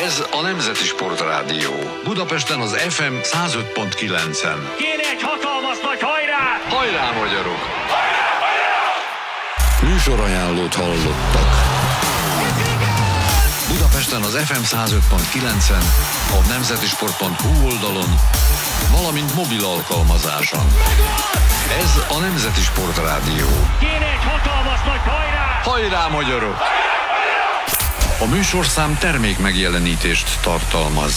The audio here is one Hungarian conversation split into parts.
Ez a Nemzeti Sportrádió. Budapesten az FM 105.9-en. Kéne egy hatalmas nagy hajrá! Hajrá, magyarok! Hajrá, hajrá! Műsorajánlót hallottak. Budapesten az FM 105.9-en, a nemzetisport.hu oldalon, valamint mobil alkalmazáson. Ez a Nemzeti Sportrádió. Kéne egy hatalmas nagy hajrá! Hajrá, magyarok! A műsorszám termék megjelenítést tartalmaz.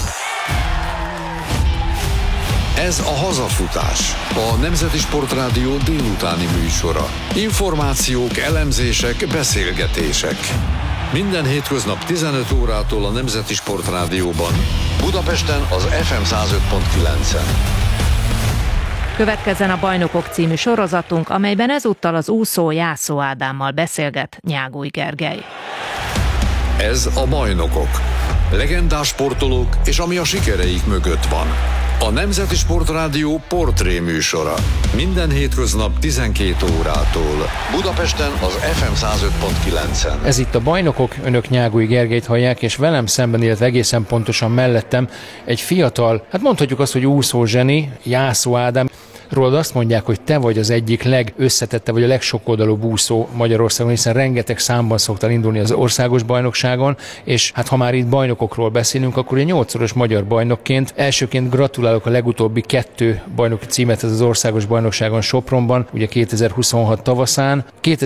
Ez a Hazafutás, a Nemzeti Sportrádió délutáni műsora. Információk, elemzések, beszélgetések. Minden hétköznap 15 órától a Nemzeti Sportrádióban. Budapesten az FM 105.9-en. Következzen a Bajnokok című sorozatunk, amelyben ezúttal az úszó Jászó Ádámmal beszélget Nyáguly Gergely. Ez a Bajnokok. Legendás sportolók és ami a sikereik mögött van. A Nemzeti Sportrádió portré műsora. Minden hétköznap 12 órától. Budapesten az FM 105.9-en. Ez itt a Bajnokok, önök Nyáguly Gergelyt hallják, és velem szemben, illetve egészen pontosan mellettem egy fiatal, hát mondhatjuk azt, hogy úszó zseni, Jászó Ádám. Rólad azt mondják, hogy te vagy az egyik legösszetettebb, vagy a legsokoldalúbb úszó Magyarországon, hiszen rengeteg számban szoktál indulni az országos bajnokságon, és hát ha már itt bajnokokról beszélünk, akkor egy 8-szoros magyar bajnokként elsőként gratulálok a legutóbbi 2 bajnoki címethez az országos bajnokságon Sopronban, ugye 2026 tavaszán,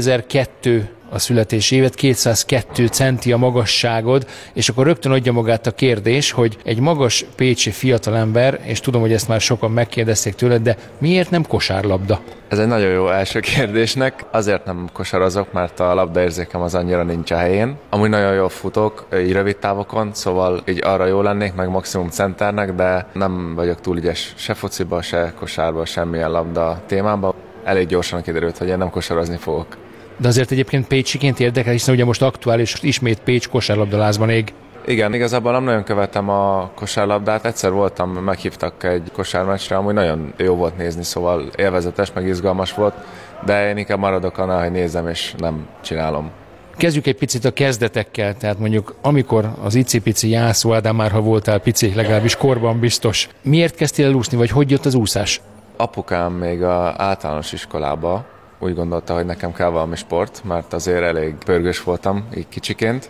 2002 a születési évet, 202 centi a magasságod, és akkor rögtön adja magát a kérdés, hogy egy magas pécsi fiatalember, és tudom, hogy ezt már sokan megkérdezték tőled, de miért nem kosárlabda? Ez egy nagyon jó első kérdésnek. Azért nem kosarozok, mert a labdaérzékem az annyira nincs a helyén. Amúgy nagyon jól futok, így rövid távokon, szóval így arra jó lennék, meg maximum centernek, de nem vagyok túl ügyes se fociba, se kosárba, semmilyen labda témában. Elég gyorsan kiderült, hogy én nem kosarozni fogok. De azért egyébként pécsiként érdekel, hiszen ugye most aktuális, ismét Pécs kosárlabdalázban ég. Igen, igazából nem nagyon követem a kosárlabdát. Egyszer voltam, meghívtak egy kosármeccsre, amúgy nagyon jó volt nézni, szóval élvezetes, meg izgalmas volt, de én inkább maradok annál, hogy nézem és nem csinálom. Kezdjük egy picit a kezdetekkel, tehát mondjuk amikor az icipici Jászó Ádám, már ha voltál pici, legalábbis korban biztos. Miért kezdtél el úszni, vagy hogy jött az úszás? Apukám még az általános iskolába úgy gondolta, hogy nekem kell valami sport, mert azért elég pörgős voltam így kicsiként,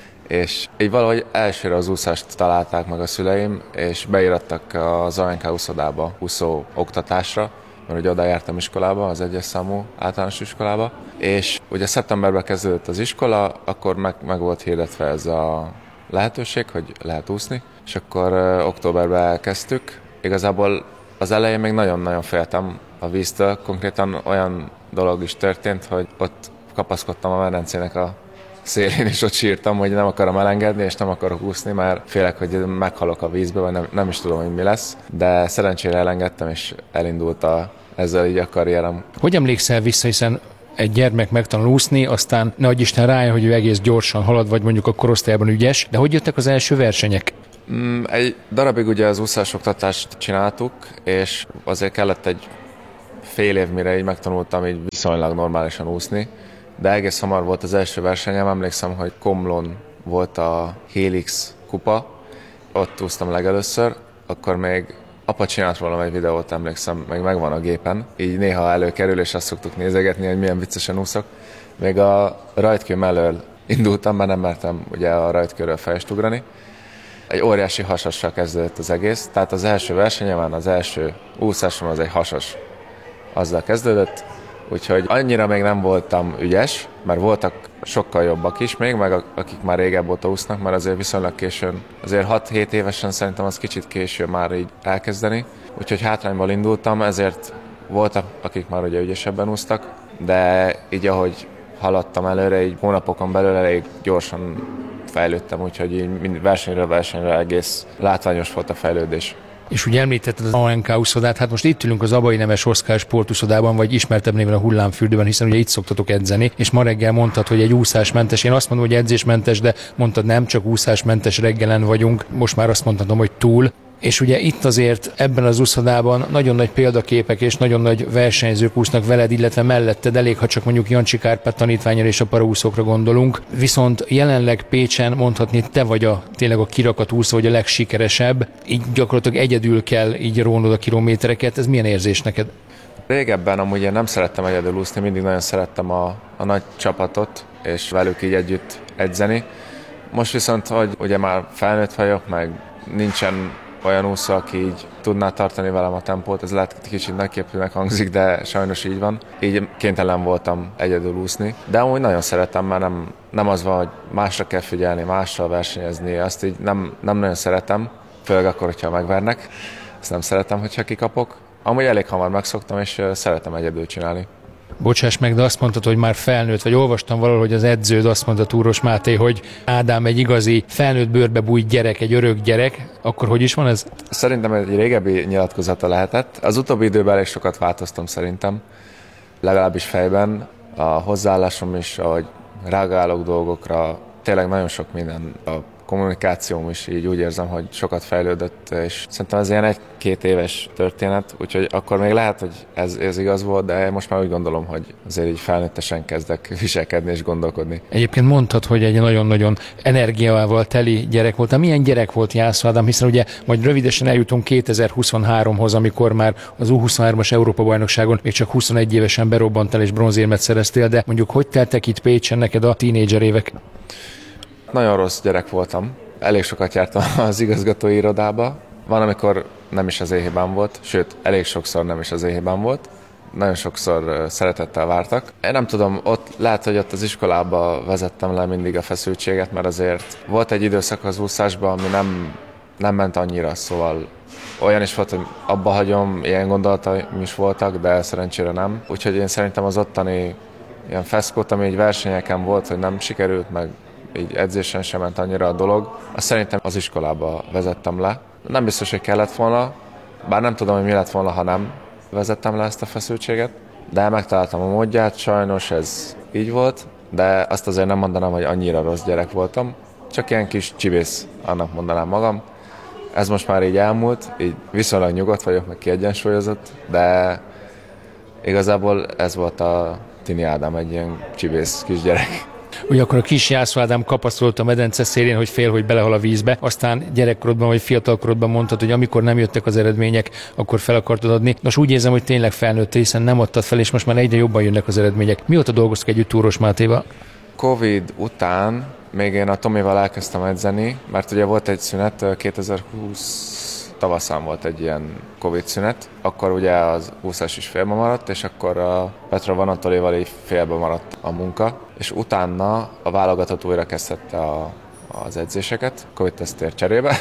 és így valahogy elsőre az úszást találták meg a szüleim, és beirattak az ANK úszodába, úszó oktatásra, mert ugye oda jártam iskolába, az 1-es számú általános iskolába, és ugye szeptemberben kezdődött az iskola, akkor meg volt hirdetve ez a lehetőség, hogy lehet úszni, és akkor októberben elkezdtük. Igazából az elején még nagyon-nagyon féltem a víztől, konkrétan olyan dolog is történt, hogy ott kapaszkodtam a medencének a szélén, és ott sírtam, hogy nem akarom elengedni, és nem akarok úszni, mert félek, hogy meghalok a vízbe, vagy nem is tudom, hogy mi lesz. De szerencsére elengedtem, és elindult ezzel így a karrierem. Hogy emlékszel vissza, hiszen egy gyermek megtanul úszni, aztán ne adj Isten rájön, hogy ő egész gyorsan halad, vagy mondjuk a korosztályban ügyes, de hogy jöttek az első versenyek? Egy darabig ugye az úszásoktatást csináltuk, és azért kellett egy fél év, mire így megtanultam így viszonylag normálisan úszni, de egész hamar volt az első versenyem. Emlékszem, hogy Komlón volt a Helix kupa, ott úsztam legelőször, akkor még apa csinált volna egy videót, emlékszem, meg megvan a gépen, így néha előkerül, és azt szoktuk nézegetni, hogy milyen viccesen úszok. Még a rajtkő mellől indultam, mert nem mertem ugye a rajtkőről fejest ugrani. Egy óriási hasassal kezdődött az egész, tehát az első versenyemen, az első úszásom az egy hasas. Azzal kezdődött, úgyhogy annyira még nem voltam ügyes, mert voltak sokkal jobbak is még, meg akik már régebb óta úsznak, mert azért viszonylag későn, azért 6-7 évesen szerintem az kicsit késő már így elkezdeni, úgyhogy hátrányból indultam, ezért voltak, akik már ugye ügyesebben úsztak, de így ahogy haladtam előre, így hónapokon belül elég gyorsan fejlődtem, úgyhogy így versenyről versenyre egész látványos volt a fejlődés. És ugye említetted az ANK úszodát, hát most itt ülünk az Abai Nemes Oszkár sportúszodában, vagy ismertebb néven a Hullámfürdőben, hiszen ugye itt szoktatok edzeni, és ma reggel mondtad, hogy egy úszásmentes, én azt mondom, hogy edzésmentes, de mondtad nem, csak úszásmentes reggelen vagyunk, most már azt mondhatom, hogy túl. És ugye itt azért ebben az úszodában nagyon nagy példaképek és nagyon nagy versenyzők úsznak veled, illetve melletted, elég, ha csak mondjuk Jancsi Kárpát tanítványra és a paraúszókra gondolunk. Viszont jelenleg Pécsen mondhatni, te vagy tényleg a kirakat úszó, vagy a legsikeresebb. Így gyakorlatilag egyedül kell így rónod a kilométereket. Ez milyen érzés neked? Régebben amúgy én nem szerettem egyedül úszni, mindig nagyon szerettem a nagy csapatot, és velük így együtt edzeni. Most viszont, hogy ugye már felnőtt vagyok, meg nincsen olyan úszó, aki így tudná tartani velem a tempót, ez lehet kicsit nagyképűnek hangzik, de sajnos így van. Így kénytelen voltam egyedül úszni, de amúgy nagyon szeretem, mert nem az van, hogy másra kell figyelni, mással versenyezni, azt így nem nagyon szeretem, főleg akkor, hogyha megvernek. Ezt nem szeretem, hogyha kikapok. Amúgy elég hamar megszoktam, és szeretem egyedül csinálni. Bocsáss meg, de azt mondtad, hogy már felnőtt, vagy olvastam valahol, hogy az edződ azt mondta, Túros Máté, hogy Ádám egy igazi felnőtt bőrbe bújt gyerek, egy örök gyerek. Akkor hogy is van ez? Szerintem egy régebbi nyilatkozata lehetett. Az utóbbi időben elég sokat változtam szerintem, legalábbis fejben. A hozzáállásom is, ahogy reagálok dolgokra, tényleg nagyon sok minden. A kommunikációm is így úgy érzem, hogy sokat fejlődött, és szerintem ez ilyen 1-2 éves történet, úgyhogy akkor még lehet, hogy ez igaz volt, de most már úgy gondolom, hogy azért így felnőttesen kezdek viselkedni és gondolkodni. Egyébként mondtad, hogy egy nagyon-nagyon energiával teli gyerek volt. Milyen gyerek volt Jászó Ádám, hiszen ugye majd rövidesen eljutunk 2023-hoz, amikor már az U23-as Európa-bajnokságon még csak 21 évesen berobbantál és bronzérmet szereztél, de mondjuk hogy teltek itt Pécsen neked a tínédzser évek? Nagyon rossz gyerek voltam. Elég sokat jártam az igazgatói irodába. Van, amikor nem is az én hibám volt, sőt, elég sokszor nem is az én hibám volt. Nagyon sokszor szeretettel vártak. Én nem tudom, lehet, hogy ott az iskolába vezettem le mindig a feszültséget, mert azért volt egy időszak az úszásban, ami nem ment annyira, szóval olyan is volt, hogy abba hagyom, ilyen gondolataim is voltak, de szerencsére nem. Úgyhogy én szerintem az ottani ilyen feszkót, ami egy versenyeken volt, hogy nem sikerült, meg így edzésen sem ment annyira a dolog. Azt szerintem az iskolába vezettem le. Nem biztos, hogy kellett volna, bár nem tudom, hogy mi lett volna, ha nem vezettem le ezt a feszültséget, de megtaláltam a módját, sajnos ez így volt, de azt azért nem mondanám, hogy annyira rossz gyerek voltam, csak ilyen kis csibész, annak mondanám magam. Ez most már így elmúlt, így viszonylag nyugodt vagyok, meg kiegyensúlyozott, de igazából ez volt a Tini Ádám, egy ilyen csibész kisgyerek. Ugye akkor a kis Jászó Ádám kapaszkodott a medence szélén, hogy fél, hogy belehal a vízbe, aztán gyerekkorodban vagy fiatalkorodban mondtad, hogy amikor nem jöttek az eredmények, akkor fel akartad adni. Nos, úgy érzem, hogy tényleg felnőtt, hiszen nem adtad fel, és most már egyre jobban jönnek az eredmények. Mióta dolgoztok együtt Túros Mátéval? Covid után még én a Tomival elkezdtem edzeni, mert ugye volt egy szünet, 2020 tavaszán volt egy ilyen Covid szünet, akkor ugye az úszás is félbe maradt, és akkor a Petra Vanatoléval így félbe maradt a munka, és utána a válogatott újra kezdette az edzéseket, Covid-tesztért cserébe,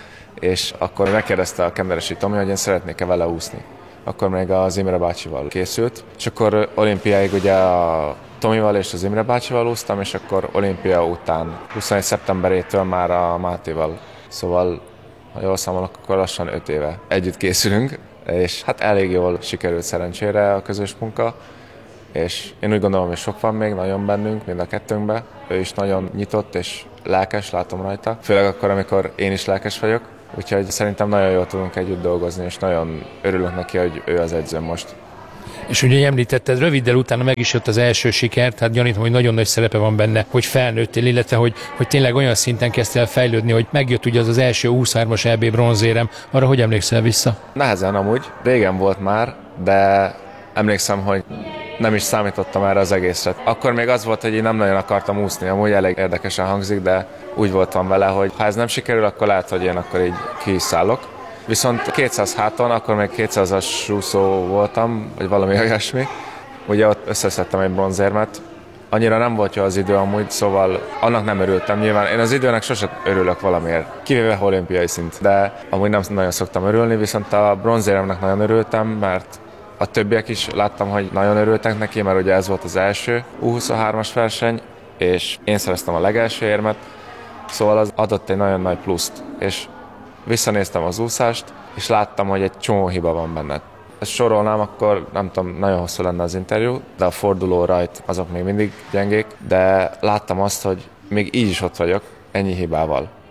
és akkor megkérdezte a Kenderesi Tomi, hogy én szeretnék-e vele úszni. Akkor még az Imre bácsival készült, és akkor olimpiáig ugye a Tomival és az Imre bácsival úsztam, és akkor olimpia után 21. szeptemberétől már a Mátéval, szóval ha jól számolok, akkor lassan 5 éve együtt készülünk, és hát elég jól sikerült szerencsére a közös munka, és én úgy gondolom, hogy sok van még nagyon bennünk, mind a kettőnkben. Ő is nagyon nyitott és lelkes, látom rajta, főleg akkor, amikor én is lelkes vagyok, úgyhogy szerintem nagyon jól tudunk együtt dolgozni, és nagyon örülök neki, hogy ő az edzőm most. És ugye említetted, röviddel utána meg is jött az első siker, tehát gyanítom, hogy nagyon nagy szerepe van benne, hogy felnőttél, illetve hogy tényleg olyan szinten kezdtél fejlődni, hogy megjött ugye az első U23-as EB bronzérem. Arra hogy emlékszel vissza? Nehezen amúgy, régen volt már, de emlékszem, hogy nem is számítottam erre az egészre. Akkor még az volt, hogy én nem nagyon akartam úszni, amúgy elég érdekesen hangzik, de úgy voltam vele, hogy ha ez nem sikerül, akkor lehet, hogy én akkor így ki is szállok. Viszont 200 háton, akkor még 200-as úszó voltam, vagy valami olyasmi. Ugye ott összeszedtem egy bronzérmet. Annyira nem volt jó az idő amúgy, szóval annak nem örültem. Nyilván én az időnek sosem örülök valamiért, kivéve olimpiai szint. De amúgy nem nagyon szoktam örülni, viszont a bronzéremnek nagyon örültem, mert a többiek is láttam, hogy nagyon örültek neki, mert ugye ez volt az első U23-as verseny, és én szereztem a legelső érmet, szóval az adott egy nagyon nagy pluszt. És visszanéztem az úszást, és láttam, hogy egy csomó hiba van benne. Ezt sorolnám, akkor nem tudom, nagyon hosszú lenne az interjú, de a forduló rajt azok még mindig gyengék, de láttam azt, hogy még így is ott vagyok, ennyi hibával.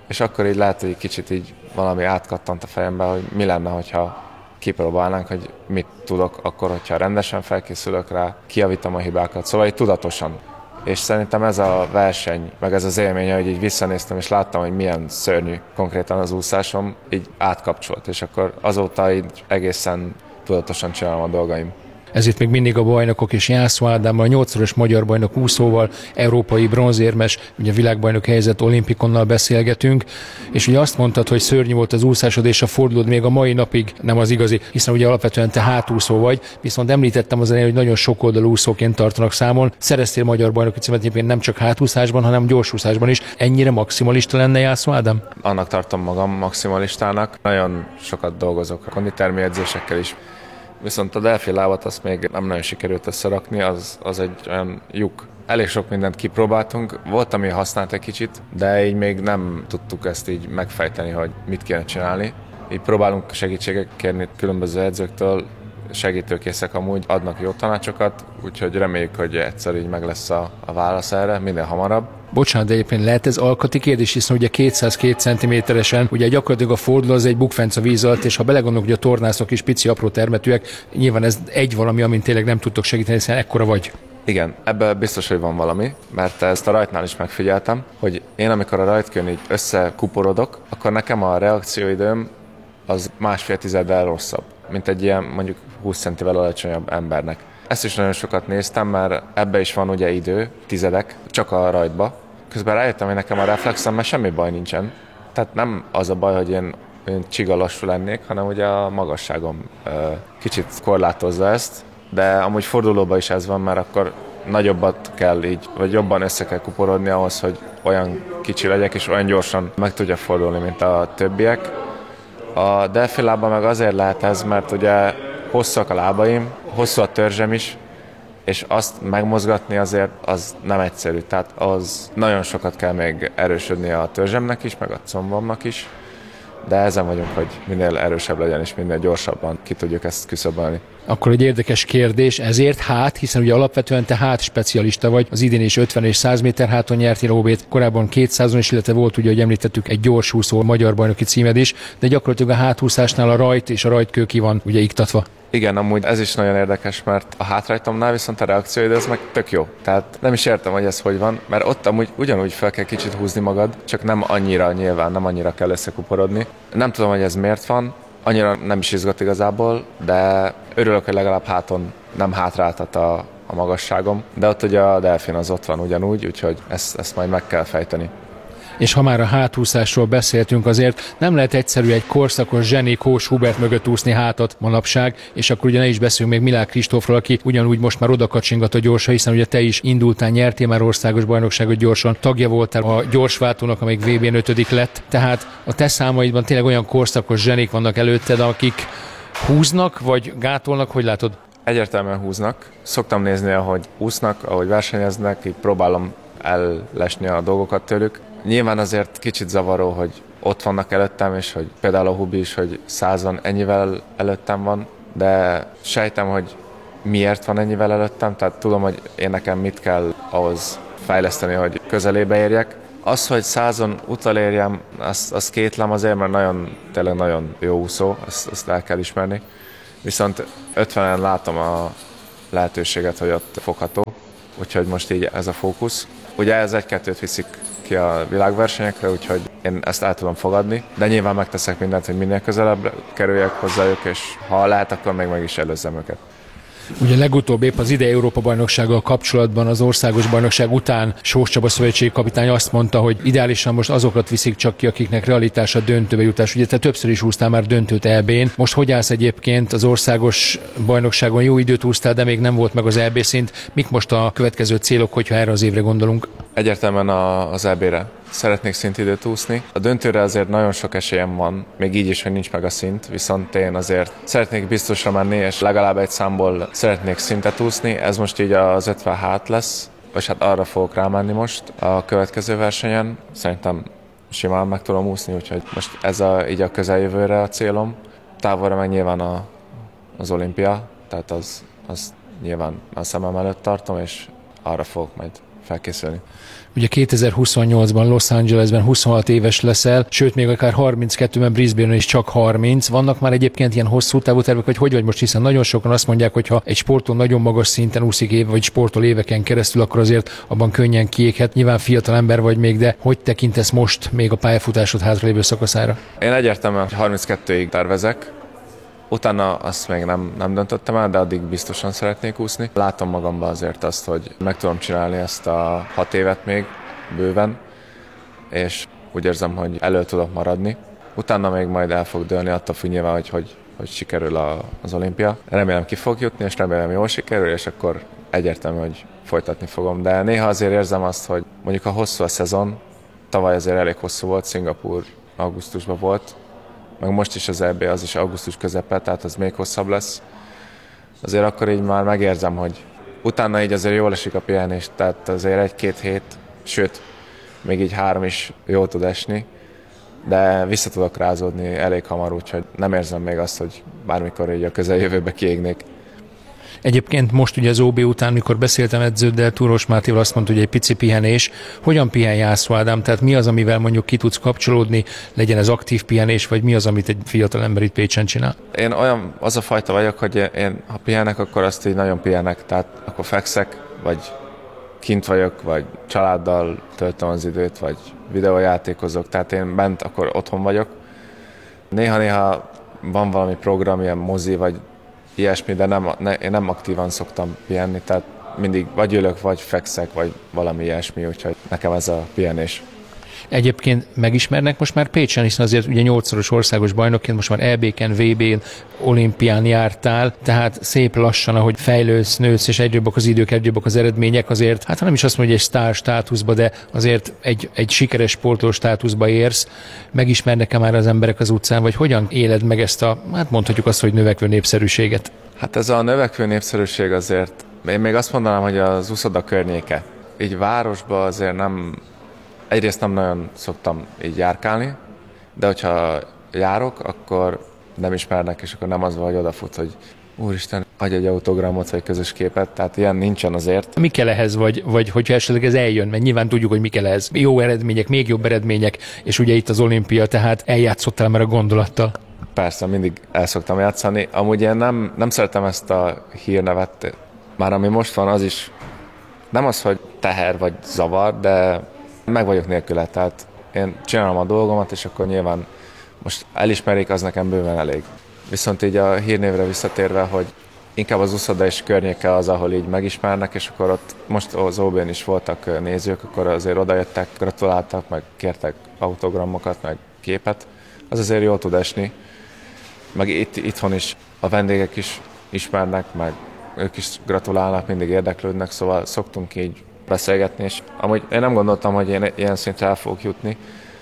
és akkor így lehet, hogy kicsit így valami átkattant a fejembe, hogy mi lenne, hogyha kipróbálnánk, hogy mit tudok akkor, hogyha rendesen felkészülök rá, kijavítom a hibákat, szóval így tudatosan. És szerintem ez a verseny, meg ez az élmény, hogy így visszanéztem, és láttam, hogy milyen szörnyű konkrétan az úszásom, így átkapcsolt, és akkor azóta így egészen tudatosan csinálom a dolgaim. Ezért még mindig a bajnokok és Jászó Ádámmal, 8-szoros magyar bajnok úszóval, európai bronzérmes, ugye világbajnok helyzet olimpikonnal beszélgetünk, és ugye azt mondtad, hogy szörnyű volt az úszásod és a fordulód még a mai napig nem az igazi, hiszen ugye alapvetően te hátúszó vagy, viszont említettem az elején, hogy nagyon sokoldalú úszóként tartanak számon. Szereztél magyar bajnoki címet egyébként nem csak hátúszásban, hanem gyorsúszásban is. Ennyire maximalista lenne Jászó Ádám? Annak tartom magam maximalistának. Nagyon sokat dolgozok a konditermi edzésekkel is. Viszont a delfin lábat azt még nem nagyon sikerült összerakni, az egy olyan lyuk. Elég sok mindent kipróbáltunk, volt, ami használt egy kicsit, de így még nem tudtuk ezt így megfejteni, hogy mit kéne csinálni. Így próbálunk segítséget kérni különböző edzőktől, segítőkészek amúgy, adnak jó tanácsokat, úgyhogy reméljük, hogy egyszer így meg lesz a válasz erre, minél hamarabb. Bocsánat, de egyébként lehet ez alkati kérdés, hiszen ugye 202 cm-esen, ugye gyakorlatilag a forduló az egy bukfenc a víz alatt, és ha belegondolunk, hogy a tornászok is pici, apró termetűek, nyilván ez egy valami, amin tényleg nem tudtok segíteni, hiszen ekkora vagy. Igen, ebben biztos, hogy van valami, mert ezt a rajtnál is megfigyeltem, hogy én amikor a rajtkön így összekuporodok, akkor nekem a reakcióidőm az 1,5 tizeddel rosszabb, mint egy ilyen mondjuk 20 centivel alacsonyabb embernek. Ezt is nagyon sokat néztem, mert ebbe is van ugye idő, tizedek, csak a rajtba. Közben rájöttem, hogy nekem a reflexemmel semmi baj nincsen. Tehát nem az a baj, hogy én csiga lassú lennék, hanem ugye a magasságom kicsit korlátozza ezt. De amúgy fordulóban is ez van, mert akkor nagyobbat kell így, vagy jobban össze kell kuporodni ahhoz, hogy olyan kicsi legyek, és olyan gyorsan meg tudja fordulni, mint a többiek. A delfinlábban meg azért lehet ez, mert ugye hosszak a lábaim, hosszú a törzsem is, és azt megmozgatni azért az nem egyszerű. Tehát az nagyon sokat kell még erősödni a törzsemnek is, meg a combomnak is, de ezen vagyunk, hogy minél erősebb legyen, és minél gyorsabban ki tudjuk ezt küszöbölni. Akkor egy érdekes kérdés, ezért hiszen ugye alapvetően te specialista vagy, az idén is 50 és 100 méter háton nyertél OB-t, korábban 200-on is, illetve volt ugye, hogy említettük, egy gyorsúszó magyar bajnoki címed is, de gyakorlatilag a hátúszásnál a rajt és a rajtkő ki van ugye iktatva. Igen, amúgy ez is nagyon érdekes, mert a hátrajtomnál viszont a reakcióid ez meg tök jó. Tehát nem is értem, hogy ez hogy van, mert ott amúgy ugyanúgy fel kell kicsit húzni magad, csak nem annyira nyilván, nem annyira kell összekuporodni. Nem tudom, hogy ez miért van, annyira nem is izgat igazából, de örülök, hogy legalább háton nem hátráltat a magasságom, de ott ugye a delfin az ott van ugyanúgy, úgyhogy ezt majd meg kell fejteni. És ha már a hátúszásról beszéltünk, azért nem lehet egyszerű egy korszakos zseni Kós Hubert mögött úszni hátat manapság, és akkor ugye ne is beszélünk még Milák Kristófról, aki ugyanúgy most már oda kacsingat a gyorsa, hiszen ugye te is indultál, nyertél már országos bajnokságot gyorsan, tagja voltál a gyorsváltónak, amelyik VB-n 5. lett, tehát a te számaidban tényleg olyan korszakos zsenik vannak előtted, akik húznak vagy gátolnak, hogy látod? Egyértelműen húznak. Szoktam nézni, ahogy úsznak, ahogy versenyeznek, így próbálom ellesni a dolgokat tőlük. Nyilván azért kicsit zavaró, hogy ott vannak előttem, és hogy például a Hubi is, hogy 100-an ennyivel előttem van, de sejtem, hogy miért van ennyivel előttem, tehát tudom, hogy én nekem mit kell ahhoz fejleszteni, hogy közelébe érjek. Az, hogy 100-on utolérjem, azt kétlem azért, mert tényleg nagyon jó úszó, azt el kell ismerni. Viszont 50-en látom a lehetőséget, hogy ott fogható, úgyhogy most így ez a fókusz. Ugye ez 1-2-t viszik ki a világversenyekre, úgyhogy én ezt el tudom fogadni, de nyilván megteszek mindent, hogy minél közelebb kerüljek hozzájuk, és ha lehet, akkor még meg is előzzem őket. Ugye legutóbb épp az idei Európa-bajnoksággal kapcsolatban az országos bajnokság után Sós Csaba szövetségi kapitány azt mondta, hogy ideálisan most azokat viszik csak ki, akiknek realitása döntőbe jutás. Ugye te többször is úsztál már döntőt EB-n. Most hogy állsz egyébként az országos bajnokságon? Jó időt úsztál, de még nem volt meg az EB szint. Mik most a következő célok, hogyha erre az évre gondolunk? Egyértelműen az EB-re. Szeretnék szintidőt úszni. A döntőre azért nagyon sok esélyem van, még így is, hogy nincs meg a szint, viszont én azért szeretnék biztosra menni, és legalább egy számból szeretnék szintet úszni. Ez most így az 50 hát lesz, vagy hát arra fogok rámenni most a következő versenyen. Szerintem simán meg tudom úszni, úgyhogy most ez így a közeljövőre a célom. Távolra meg nyilván az olimpia, tehát az nyilván a szemem előtt tartom, és arra fogok majd felkészülni. Ugye 2028-ban Los Angelesben 26 éves leszel, sőt még akár 32-ben Brisbane-en is csak 30. Vannak már egyébként ilyen hosszú távú tervek, vagy most, hiszen nagyon sokan azt mondják, hogy ha egy sporton nagyon magas szinten úszik éve, vagy sportol éveken keresztül, akkor azért abban könnyen kiéghet. Nyilván fiatal ember vagy még, de hogy tekintesz most még a pályafutásod hátralévő szakaszára? Én egyértelműen 32-ig tervezek. Utána azt még nem döntöttem el, de addig biztosan szeretnék úszni. Látom magamban azért azt, hogy meg tudom csinálni ezt a 6 évet még bőven, és úgy érzem, hogy elő tudok maradni. Utána még majd el fog dőlni, attól függ nyilván, hogy sikerül az olimpia. Remélem ki fog jutni, és remélem jól sikerül, és akkor egyértelmű, hogy folytatni fogom. De néha azért érzem azt, hogy mondjuk a hosszú a szezon, tavaly azért elég hosszú volt, Szingapúr augusztusban volt, meg most is az EB, az is augusztus közepe, tehát az még hosszabb lesz. Azért akkor így már megérzem, hogy utána így azért jól esik a pihenés, tehát azért 1-2 hét, sőt, még így 3 is jól tud esni, de vissza tudok rázódni elég hamar, úgyhogy nem érzem még azt, hogy bármikor így a közeljövőbe kiégnék. Egyébként most ugye az OB után, mikor beszéltem edződdel, Túros Mátéval, azt mondta, hogy egy pici pihenés. Hogyan pihen Jászó Ádám? Tehát mi az, amivel mondjuk ki tudsz kapcsolódni, legyen ez aktív pihenés, vagy mi az, amit egy fiatal ember itt Pécsen csinál? Én az a fajta vagyok, hogy én ha pihenek, akkor azt így nagyon pihenek, tehát akkor fekszek, vagy kint vagyok, vagy családdal töltöm az időt, vagy videójátékozok, tehát én bent akkor otthon vagyok. Néha-néha van valami program, ilyen mozi, vagy ilyesmi, de én nem aktívan szoktam pihenni, tehát mindig vagy ülök, vagy fekszek, vagy valami ilyesmi, úgyhogy nekem ez a pihenés. Egyébként megismernek most már Pécsen, hiszen azért ugye 8-szoros országos bajnokként most már EB-ken, VB-n, olimpián jártál, tehát szép lassan, ahogy fejlődsz, nősz, és egyre jobbak az idők, egyre jobbak az eredmények, azért, hát nem is azt mondja, hogy egy sztár státuszba, de azért egy sikeres sportoló státuszba érsz. Megismernek-e már az emberek az utcán, vagy hogyan éled meg ezt a, hát mondhatjuk azt, hogy növekvő népszerűséget? Hát ez a növekvő népszerűség azért, én még azt mondanám, hogy az úszoda környéke. Így városba azért egyrészt nem nagyon szoktam így járkálni, de hogyha járok, akkor nem ismernek, és akkor nem az van, hogy odafut, hogy úristen, adj egy autogramot, vagy közös képet, tehát ilyen nincsen azért. Mi kell ehhez, vagy hogyha esetleg ez eljön, mert nyilván tudjuk, hogy mi kell ehhez. Jó eredmények, még jobb eredmények, és ugye itt az olimpia, tehát eljátszottál már a gondolattal. Persze, mindig el szoktam játszani. Amúgy én nem szeretem ezt a hírnevet, már ami most van, az is nem az, hogy teher vagy zavar, de meg vagyok nélküle, tehát én csinálom a dolgomat, és akkor nyilván most elismerik, az nekem bőven elég. Viszont így a hírnévre visszatérve, hogy inkább az uszoda és környéke az, ahol így megismernek, és akkor ott most az OB-n is voltak nézők, akkor azért odajöttek, gratuláltak, meg kértek autogramokat, meg képet. Az azért jól tud esni. Meg itthon is a vendégek is ismernek, meg ők is gratulálnak, mindig érdeklődnek, szóval szoktunk így beszélgetni, és amúgy én nem gondoltam, hogy én ilyen szintre el fogok jutni,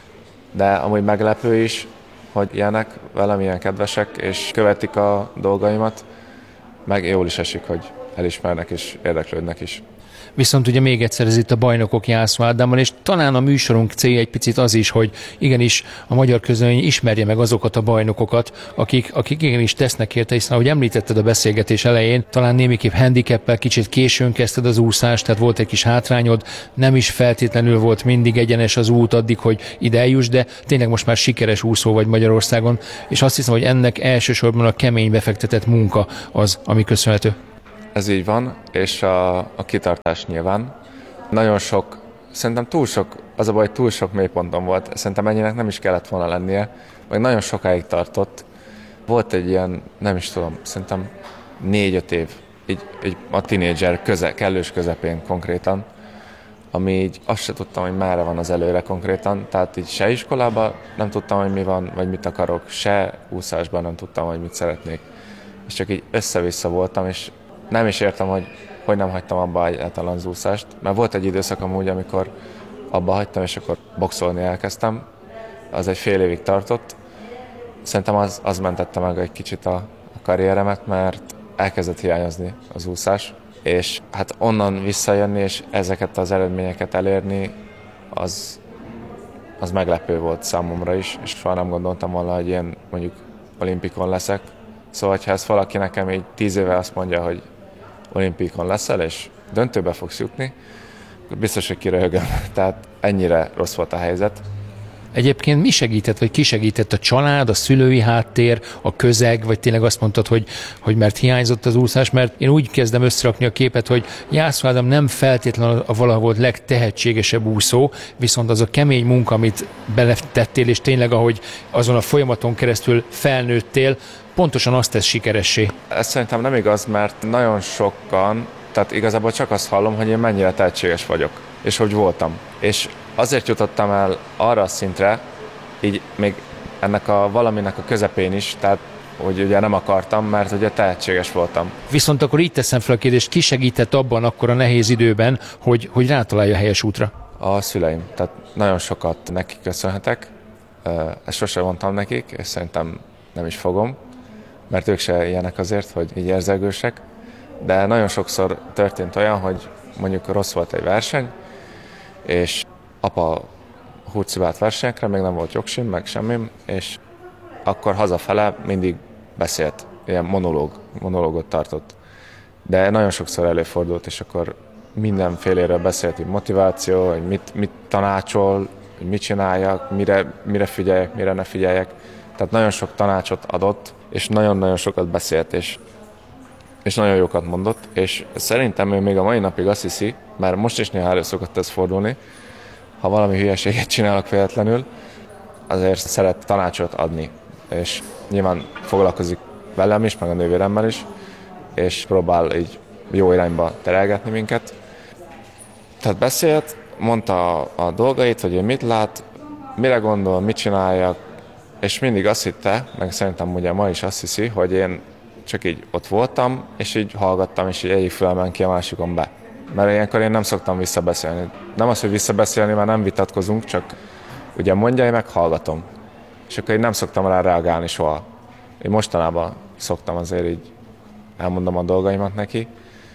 de amúgy meglepő is, hogy ilyenek velem ilyen kedvesek, és követik a dolgaimat, meg jól is esik, hogy elismernek és érdeklődnek is. Viszont ugye még egyszer ez itt a Bajnokok Jászó Ádámmal, és talán a műsorunk célja egy picit az is, hogy igenis a magyar közönség ismerje meg azokat a bajnokokat, akik igenis tesznek érte, hiszen ahogy említetted a beszélgetés elején, talán némiképp handicappel kicsit későn kezdted az úszást, tehát volt egy kis hátrányod, nem is feltétlenül volt mindig egyenes az út addig, hogy ide eljuss, de tényleg most már sikeres úszó vagy Magyarországon, és azt hiszem, hogy ennek elsősorban a kemény befektetett munka az, ami köszönhető. Ez így van, és a kitartás nyilván. Nagyon sok, szerintem túl sok, az a baj, túl sok mélyponton volt. Szerintem ennyinek nem is kellett volna lennie, meg nagyon sokáig tartott. Volt egy ilyen, nem is tudom, szerintem 4-5 év, így a tínédzser kellős közepén konkrétan, ami így azt se tudtam, hogy merre van az előre konkrétan, tehát így se iskolában nem tudtam, hogy mi van, vagy mit akarok, se úszásban nem tudtam, hogy mit szeretnék. És csak így össze-vissza voltam, és nem is értem, hogy nem hagytam abba egyáltalán az úszást, mert volt egy időszak amúgy, amikor abba hagytam, és akkor boxolni elkezdtem. Az egy fél évig tartott. Szerintem az mentette meg egy kicsit a karrieremet, mert elkezdett hiányozni az úszás, és hát onnan visszajönni, és ezeket az eredményeket elérni, az meglepő volt számomra is, és soha nem gondoltam volna, hogy ilyen mondjuk olimpikon leszek. Szóval, ha ezt valaki nekem így 10 éve azt mondja, hogy olimpikon leszel, és döntőbe fogsz jutni, biztos, hogy kiröhögöm. Tehát ennyire rossz volt a helyzet. Egyébként mi segített, vagy ki segített? A család, a szülői háttér, a közeg, vagy tényleg azt mondtad, hogy mert hiányzott az úszás? Mert én úgy kezdem összerakni a képet, hogy Jászó Ádám nem feltétlenül a valaha volt legtehetségesebb úszó, viszont az a kemény munka, amit beletettél, és tényleg ahogy azon a folyamaton keresztül felnőttél, pontosan azt tesz sikeressé. Ez szerintem nem igaz, mert nagyon sokan, tehát igazából csak azt hallom, hogy én mennyire tehetséges vagyok, és hogy voltam. És azért jutottam el arra a szintre, így még ennek a valaminek a közepén is, tehát hogy ugye nem akartam, mert ugye tehetséges voltam. Viszont akkor így teszem fel a kérdést, ki segített abban akkor a nehéz időben, hogy rátalálja a helyes útra? A szüleim, tehát nagyon sokat nekik köszönhetek, ezt sosem mondtam nekik, és szerintem nem is fogom, mert ők se ilyenek azért, hogy így érzelgősek, de nagyon sokszor történt olyan, hogy mondjuk rossz volt egy verseny, és apa hurcibált versenyekre, még nem volt jogsim, meg semmim, és akkor hazafele mindig beszélt, ilyen monológot tartott. De nagyon sokszor előfordult, és akkor mindenféléről beszélt, hogy motiváció, hogy mit tanácsol, hogy mit csináljak, mire figyeljek, mire ne figyeljek. Tehát nagyon sok tanácsot adott, és nagyon-nagyon sokat beszélt, és nagyon jókat mondott, és szerintem ő még a mai napig azt hiszi, mert most is néha elő szokott ez fordulni, ha valami hülyeséget csinálok véletlenül, azért szeret tanácsot adni, és nyilván foglalkozik velem is, meg a nővéremmel is, és próbál így jó irányba terelgetni minket. Tehát beszélt, mondta a dolgait, hogy ő mit lát, mire gondol, mit csináljak, és mindig azt hitte, meg szerintem ugye ma is azt hiszi, hogy én csak így ott voltam, és így hallgattam, és így egyik fülem ki a másikon be. Mert ilyenkor én nem szoktam visszabeszélni. Nem az, hogy visszabeszélni, mert nem vitatkozunk, csak ugye mondja, én meg hallgatom. És akkor én nem szoktam rá reagálni soha. Én mostanában szoktam azért így elmondom a dolgaimat neki,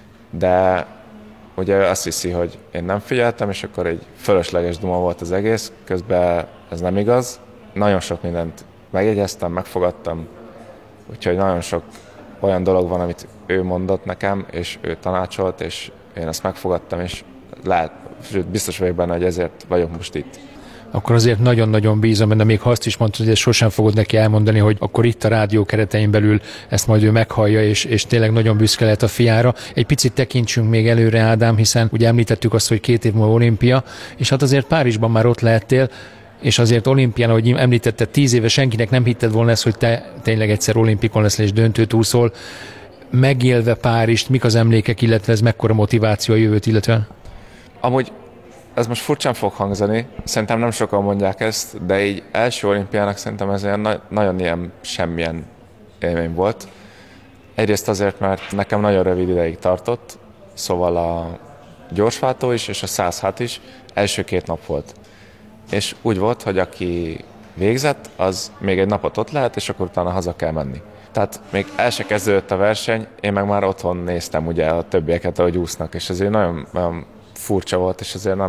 de ugye azt hiszi, hogy én nem figyeltem, és akkor egy fölösleges duma volt az egész, közben ez nem igaz. Nagyon sok mindent megjegyeztem, megfogadtam, úgyhogy nagyon sok olyan dolog van, amit ő mondott nekem, és ő tanácsolt, és én ezt megfogadtam, és sőt, biztos vagyok benne, hogy ezért vagyok most itt. Akkor azért nagyon-nagyon bízom benne, még ha azt is mondtad, hogy ezt sosem fogod neki elmondani, hogy akkor itt a rádió keretein belül ezt majd ő meghallja, és tényleg nagyon büszke lehet a fiára. Egy picit tekintsünk még előre, Ádám, hiszen ugye említettük azt, hogy 2 év múlva olimpia, és hát azért Párizsban már ott lehettél, és azért olimpián, ahogy említetted, 10 éve senkinek nem hitted volna ezt, hogy te tényleg egyszer olimpikon leszel és döntőt úszol. Megélve Párizst, mik az emlékek, illetve ez mekkora motiváció a jövőt illetve? Amúgy ez most furcsán fog hangzani, szerintem nem sokan mondják ezt, de így első olimpiának szerintem ez nagyon ilyen semmilyen élmény volt. Egyrészt azért, mert nekem nagyon rövid ideig tartott, szóval a gyorsváltó is és a 106 is első 2 nap volt. És úgy volt, hogy aki végzett, az még egy napot ott lehet, és akkor utána haza kell menni. Tehát még el se kezdődött a verseny, én meg már otthon néztem ugye a többieket, ahogy úsznak, és ezért nagyon furcsa volt, és azért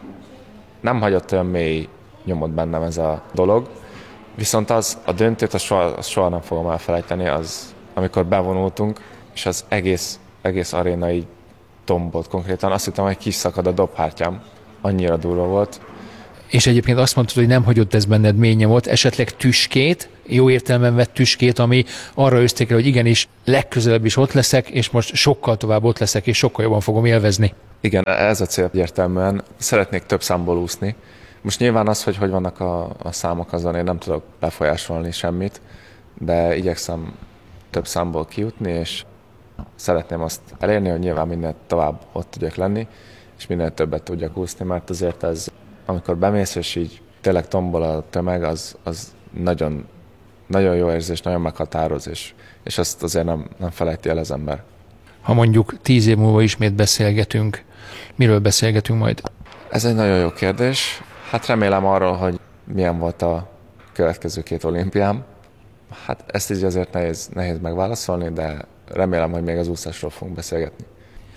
nem hagyott olyan mély nyomot bennem ez a dolog. Viszont a döntőt azt soha nem fogom elfelejteni, az amikor bevonultunk, és az egész aréna így tombolt konkrétan. Azt hittem, hogy kiszakad a dobhártyám. Annyira durva volt. És egyébként azt mondtad, hogy nem hagyott ez benned mély nyomot, esetleg tüskét, jó értelemben vett tüskét, ami arra ösztékel, hogy igenis legközelebb is ott leszek, és most sokkal tovább ott leszek, és sokkal jobban fogom élvezni. Igen, ez a cél egyértelműen. Szeretnék több számból úszni. Most nyilván az, hogy vannak a számok, azon én nem tudok befolyásolni semmit, de igyekszem több számból kijutni, és szeretném azt elérni, hogy nyilván minél tovább ott tudjak lenni, és minél többet tudjak úszni, mert azért ez, amikor bemész, és így tényleg tombol a tömeg, az nagyon, nagyon jó érzés, nagyon meghatároz, és azt azért nem felejti el az ember. Ha mondjuk 10 év múlva ismét beszélgetünk, miről beszélgetünk majd? Ez egy nagyon jó kérdés. Hát remélem arról, hogy milyen volt a következő 2 olimpiám. Hát ezt így azért nehéz megválaszolni, de remélem, hogy még az úszásról fogunk beszélgetni.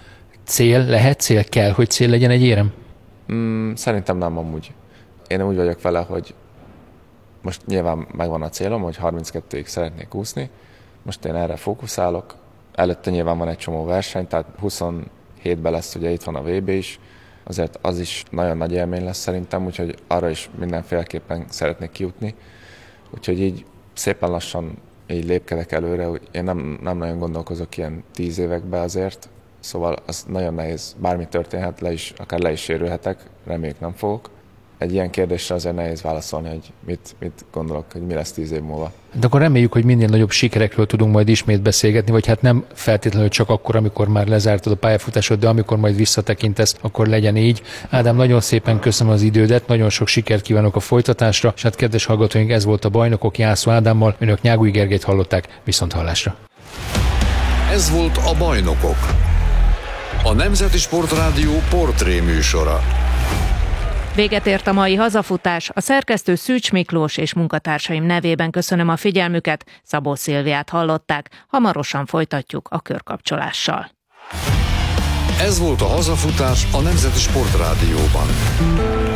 Cél lehet, cél kell, hogy cél legyen egy érem? Szerintem nem amúgy. Én úgy vagyok vele, hogy most nyilván megvan a célom, hogy 32-ig szeretnék úszni. Most én erre fókuszálok. Előtte nyilván van egy csomó verseny, tehát 27-ben lesz, ugye itt van a VB is, azért az is nagyon nagy élmény lesz szerintem, úgyhogy arra is mindenféleképpen szeretnék kijutni. Úgyhogy így szépen lassan így lépkedek előre, hogy én nem nagyon gondolkozok ilyen 10 évekbe azért, szóval az nagyon nehéz, bármi történhet, akár le is sérülhetek, reméljük nem fogok. Egy ilyen kérdésre azért nehéz válaszolni, hogy mit gondolok, hogy mi lesz 10 év múlva. De akkor reméljük, hogy minél nagyobb sikerekről tudunk majd ismét beszélgetni, vagy hát nem feltétlenül csak akkor, amikor már lezártad a pályafutásod, de amikor majd visszatekintesz, akkor legyen így. Ádám, nagyon szépen köszönöm az idődet, nagyon sok sikert kívánok a folytatásra, és hát kedves hallgatóink, ez volt a Bajnokok Jászó Ádámmal, önök Nyágui Gergelyt hallották, viszonthallásra. Ez volt a Bajnokok, a Nemzeti Sportrádió portré műsora. Véget ért a mai hazafutás, a szerkesztő Szűcs Miklós és munkatársaim nevében köszönöm a figyelmüket, Szabó Szilviát hallották, hamarosan folytatjuk a körkapcsolással. Ez volt a hazafutás a Nemzeti Sportrádióban.